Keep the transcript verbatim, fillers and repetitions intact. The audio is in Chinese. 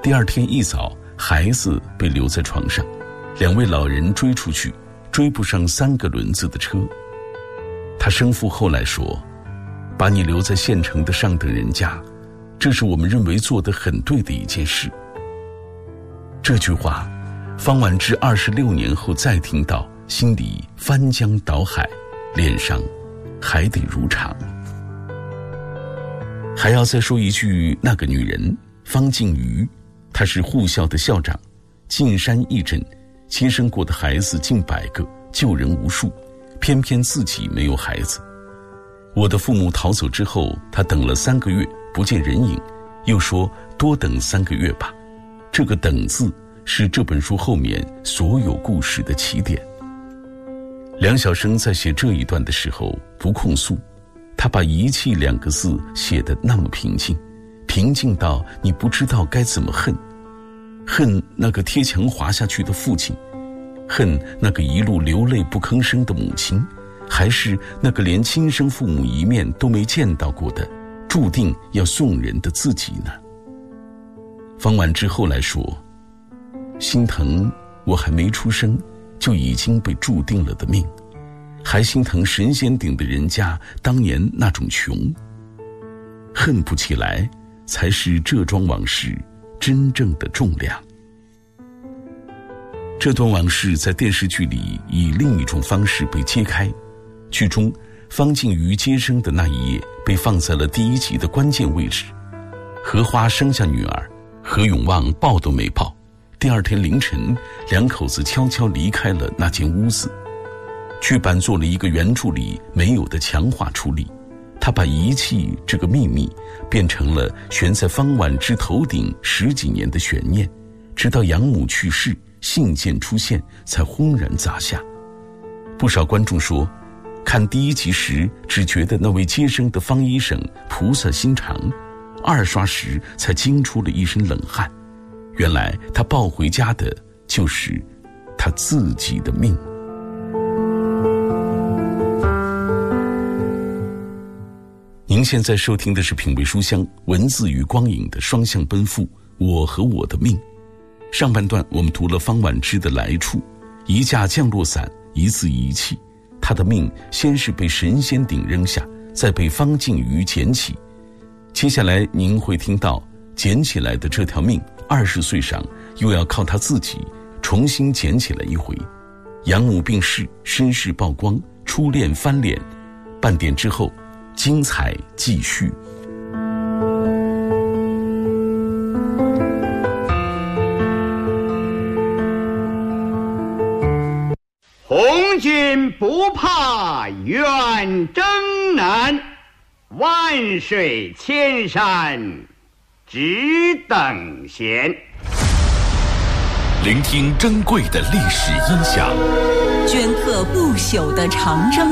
第二天一早，孩子被留在床上，两位老人追出去，追不上三个轮子的车。他生父后来说，把你留在县城的上等人家，这是我们认为做得很对的一件事。这句话方婉之二十六年后再听到，心里翻江倒海，脸上还得如常。还要再说一句，那个女人方静瑜，她是护校的校长，进山义诊，接生过的孩子近百个，救人无数，偏偏自己没有孩子。我的父母逃走之后，她等了三个月不见人影，又说多等三个月吧。这个等字是这本书后面所有故事的起点。梁晓声在写这一段的时候不控诉，他把遗弃两个字写得那么平静，平静到你不知道该怎么恨。恨那个贴墙滑下去的父亲，恨那个一路流泪不吭声的母亲，还是那个连亲生父母一面都没见到过的注定要送人的自己呢？方婉之后来说，心疼我还没出生就已经被注定了的命，还心疼神仙顶的人家当年那种穷。恨不起来，才是这桩往事真正的重量。这段往事在电视剧里以另一种方式被揭开，剧中方静瑜接生的那一夜被放在了第一集的关键位置。荷花生下女儿，何永旺抱都没抱。第二天凌晨，两口子悄悄离开了那间屋子。剧版做了一个原著里没有的强化处理，他把遗弃这个秘密变成了悬在方婉之头顶十几年的悬念，直到养母去世，信件出现，才轰然砸下。不少观众说，看第一集时只觉得那位接生的方医生菩萨心肠，二刷时才惊出了一身冷汗。原来他抱回家的就是他自己的命。您现在收听的是品味书香，文字与光影的双向奔赴，我和我的命。上半段我们读了方婉之的来处，一架降落伞，一字遗弃。他的命先是被神仙顶扔下，再被方静瑜捡起。接下来您会听到捡起来的这条命，二十岁上又要靠他自己重新捡起来一回。养母病逝，身世曝光，初恋翻脸。半点之后，精彩继续。 红军不怕远征难，万水千山只等闲。 聆听珍贵的历史音响， 镌刻不朽的长征。